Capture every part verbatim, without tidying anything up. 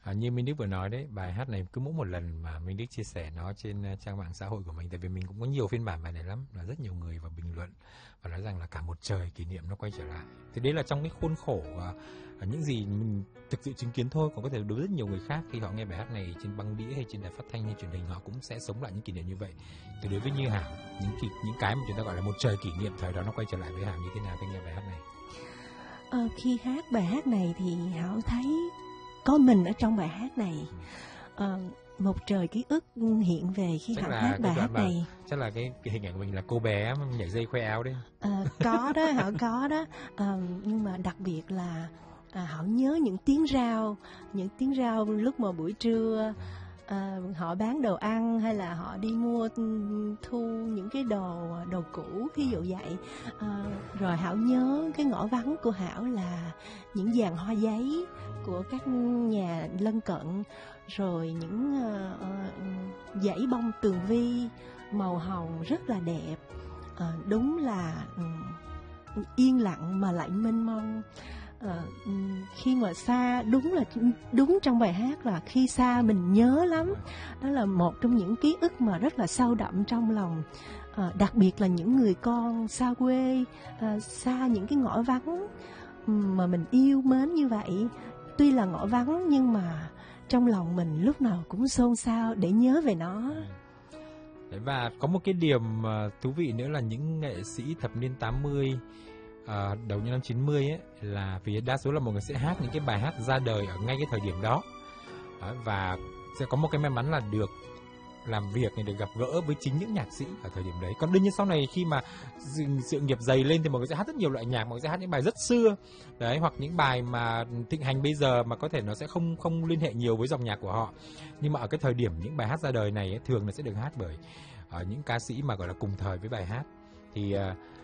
À, như Minh Đức vừa nói đấy, bài hát này cứ mỗi một lần mà Minh Đức chia sẻ nó trên uh, trang mạng xã hội của mình, tại vì mình cũng có nhiều phiên bản bài này lắm, là rất nhiều người vào bình luận và nói rằng là cả một trời kỷ niệm nó quay trở lại. Thì đấy là trong cái khuôn khổ uh, những gì mình thực sự chứng kiến thôi, còn có thể đối với rất nhiều người khác khi họ nghe bài hát này trên băng đĩa hay trên đài phát thanh hay truyền hình, họ cũng sẽ sống lại những kỷ niệm như vậy. Thì đối với Như Hảo, những kỷ, những cái mà chúng ta gọi là một trời kỷ niệm thời đó nó quay trở lại với Hảo như thế nào khi nghe bài hát này? Ờ, khi hát bài hát này thì Hảo thấy có mình ở trong bài hát này. Ờ, một trời ký ức hiện về khi Hảo hát bài hát này. Chắc là cái, cái hình ảnh của mình là cô bé nhảy dây khoe áo đấy. Ờ, có đó, Hảo có đó. Ờ, nhưng mà đặc biệt là à, Hảo nhớ những tiếng rao, những tiếng rao lúc mà buổi trưa à, họ bán đồ ăn hay là họ đi mua thu những cái đồ đồ cũ, ví dụ vậy. À, rồi Hảo nhớ cái ngõ vắng của Hảo là những dàn hoa giấy của các nhà lân cận, rồi những uh, dãy bông tường vi màu hồng rất là đẹp. À, đúng là um, yên lặng mà lại mênh mông. À, khi mà xa, đúng là đúng trong bài hát là khi xa mình nhớ lắm. Đó là một trong những ký ức mà rất là sâu đậm trong lòng. À, đặc biệt là những người con xa quê, à, xa những cái ngõ vắng mà mình yêu mến như vậy. Tuy là ngõ vắng nhưng mà trong lòng mình lúc nào cũng xôn xao để nhớ về nó. Và có một cái điểm thú vị nữa là những nghệ sĩ thập niên tám mươi, À, đầu những năm chín mươi ấy, là vì đa số là mọi người sẽ hát những cái bài hát ra đời ở ngay cái thời điểm đó. À, và sẽ có một cái may mắn là được làm việc này, được gặp gỡ với chính những nhạc sĩ ở thời điểm đấy. Còn đương nhiên sau này khi mà sự nghiệp dày lên thì mọi người sẽ hát rất nhiều loại nhạc, mọi người sẽ hát những bài rất xưa đấy, hoặc những bài mà thịnh hành bây giờ mà có thể nó sẽ không không liên hệ nhiều với dòng nhạc của họ. Nhưng mà ở cái thời điểm những bài hát ra đời này ấy, thường nó sẽ được hát bởi uh, những ca sĩ mà gọi là cùng thời với bài hát. Thì uh,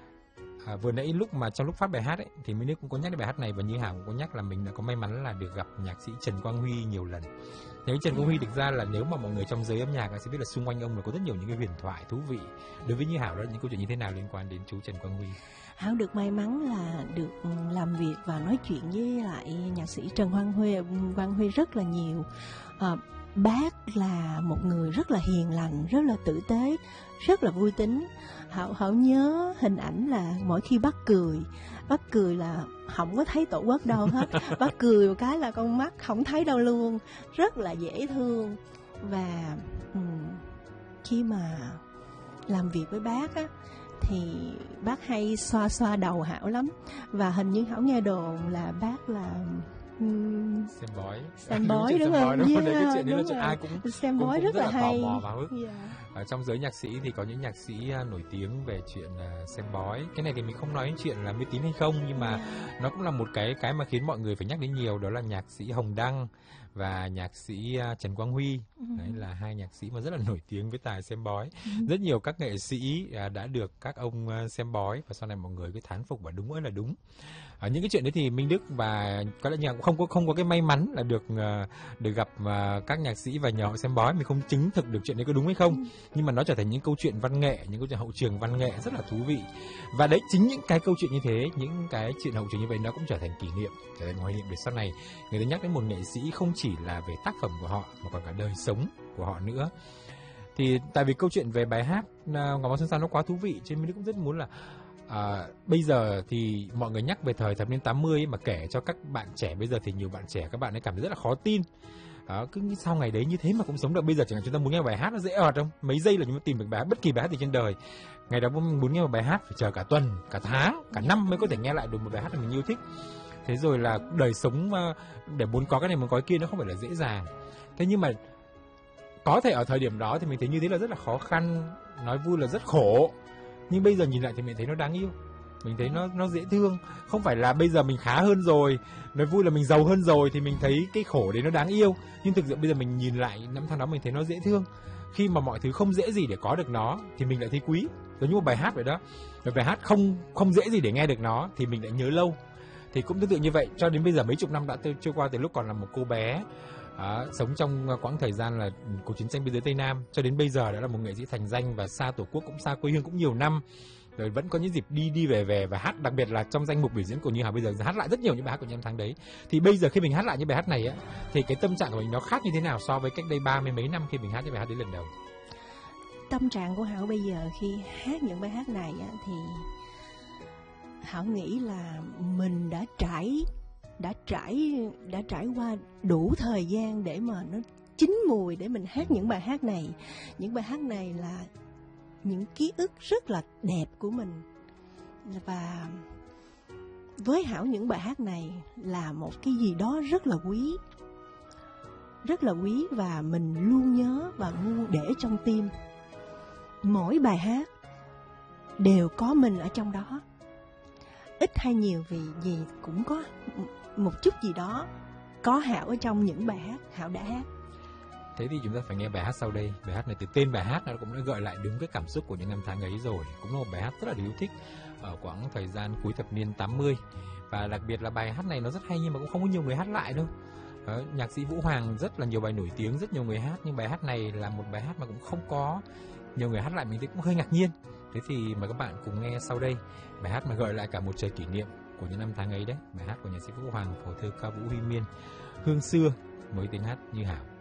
À, vừa nãy lúc mà trong lúc phát bài hát ấy, thì Minh Đức cũng có nhắc đến bài hát này, và Như Hảo cũng có nhắc là mình đã có may mắn là được gặp nhạc sĩ Trần Quang Huy nhiều lần. Nếu Trần Quang Huy thực ra là nếu mà mọi người trong giới âm nhạc sẽ biết là xung quanh ông là có rất nhiều những cái huyền thoại thú vị. Đối với Như Hảo đó, những câu chuyện như thế nào liên quan đến chú Trần Quang Huy? Hảo được may mắn là được làm việc và nói chuyện với lại nhạc sĩ Trần Quang Huy, Quang Huy rất là nhiều. À, bác là một người rất là hiền lành, rất là tử tế, rất là vui tính. Hảo, Hảo nhớ hình ảnh là mỗi khi bác cười, bác cười là không có thấy tổ quốc đâu hết. Bác cười một cái là con mắt không thấy đâu luôn, rất là dễ thương. Và um, khi mà làm việc với bác á, thì bác hay xoa xoa đầu Hảo lắm. Và hình như Hảo nghe đồn là bác là Um, xem bói, xem bói đúng không? Đúng yeah, đấy, cái chuyện đấy là chuyện ai cũng xem bói cũng, rất, cũng là, rất là hay. tò mò và hức. Yeah. Ở trong giới nhạc sĩ thì có những nhạc sĩ nổi tiếng về chuyện uh, xem bói. Cái này thì mình không nói đến chuyện là mê tín hay không, nhưng mà yeah. nó cũng là một cái cái mà khiến mọi người phải nhắc đến nhiều, đó là nhạc sĩ Hồng Đăng và nhạc sĩ uh, Trần Quang Huy. Uh-huh. Đấy là hai nhạc sĩ mà rất là nổi tiếng với tài xem bói. Uh-huh. Rất nhiều các nghệ sĩ uh, đã được các ông uh, xem bói, và sau này mọi người cứ thán phục và đúng ơi là đúng. À, những cái chuyện đấy thì Minh Đức và có lẽ nhạc cũng không có không có cái may mắn là được uh, được gặp uh, các nhạc sĩ và nhờ họ xem bói, mình không chứng thực được chuyện đấy có đúng hay không. Ừ. Nhưng mà nó trở thành những câu chuyện văn nghệ, những câu chuyện hậu trường văn nghệ rất là thú vị. Và đấy, chính những cái câu chuyện như thế, những cái chuyện hậu trường như vậy nó cũng trở thành kỷ niệm, trở thành hoài niệm để sau này người ta nhắc đến một nghệ sĩ không chỉ là về tác phẩm của họ mà còn cả đời sống của họ nữa. Thì tại vì câu chuyện về bài hát uh, Ngõ Màu Xuân Sao nó quá thú vị, cho nên mình cũng rất muốn là À, bây giờ thì mọi người nhắc về thời thập niên tám mươi ấy, mà kể cho các bạn trẻ bây giờ thì nhiều bạn trẻ các bạn ấy cảm thấy rất là khó tin. À, cứ nghĩ sao ngày đấy như thế mà cũng sống được. Bây giờ chẳng hạn chúng ta muốn nghe bài hát nó dễ ợt không? Mấy giây là chúng ta tìm được bài hát, bất kỳ bài hát gì trên đời. Ngày đó muốn nghe một bài hát phải chờ cả tuần, cả tháng, cả năm mới có thể nghe lại được một bài hát mà mình yêu thích. Thế rồi là đời sống để muốn có cái này muốn có cái kia nó không phải là dễ dàng. Thế nhưng mà có thể ở thời điểm đó thì mình thấy như thế là rất là khó khăn, nói vui là rất khổ. Nhưng bây giờ nhìn lại thì mình thấy nó đáng yêu, mình thấy nó nó dễ thương. Không phải là bây giờ mình khá hơn rồi, nói vui là mình giàu hơn rồi thì mình thấy cái khổ đấy nó đáng yêu. Nhưng thực sự bây giờ mình nhìn lại năm tháng đó mình thấy nó dễ thương. Khi mà mọi thứ không dễ gì để có được nó thì mình lại thấy quý. Giống như một bài hát vậy đó. Một bài hát không không dễ gì để nghe được nó thì mình lại nhớ lâu. Thì cũng tương tự như vậy, cho đến bây giờ mấy chục năm đã trôi qua từ lúc còn là một cô bé À, sống trong quãng thời gian là cuộc chiến tranh biên giới Tây Nam, cho đến bây giờ đã là một nghệ sĩ thành danh và xa tổ quốc, cũng xa quê hương cũng nhiều năm rồi vẫn có những dịp đi đi về về và hát, đặc biệt là trong danh mục biểu diễn của Như Hào bây giờ hát lại rất nhiều những bài hát của những năm tháng đấy. Thì bây giờ khi mình hát lại những bài hát này á, thì cái tâm trạng của mình nó khác như thế nào so với cách đây ba mươi mấy năm khi mình hát những bài hát đấy lần đầu? Tâm trạng của Hảo bây giờ khi hát những bài hát này á, thì Hảo nghĩ là mình đã trải đã trải đã trải qua đủ thời gian để mà nó chín mùi để mình hát những bài hát này. Những bài hát này là những ký ức rất là đẹp của mình, và với Hảo những bài hát này là một cái gì đó rất là quý, rất là quý và mình luôn nhớ và luôn để trong tim. Mỗi bài hát đều có mình ở trong đó, ít hay nhiều vì gì cũng có một chút gì đó có Hảo ở trong những bài hát Hảo đã hát. Thế thì chúng ta phải nghe bài hát sau đây. Bài hát này từ tên bài hát nó cũng đã gợi lại đúng cái cảm xúc của những năm tháng ấy rồi. Cũng là một bài hát rất là yêu thích ở quãng thời gian cuối thập niên tám mươi. Và đặc biệt là bài hát này nó rất hay nhưng mà cũng không có nhiều người hát lại đâu. Đó, nhạc sĩ Vũ Hoàng rất là nhiều bài nổi tiếng, rất nhiều người hát, nhưng bài hát này là một bài hát mà cũng không có nhiều người hát lại, mình thấy cũng hơi ngạc nhiên. Thế thì mời các bạn cùng nghe sau đây bài hát mà gợi lại cả một trời kỷ niệm của những năm tháng ấy đấy. Bài hát của nhạc sĩ Vũ Hoàng, phổ thơ ca Vũ Huy Miên, Hương Xưa, với tiếng hát Như Hào.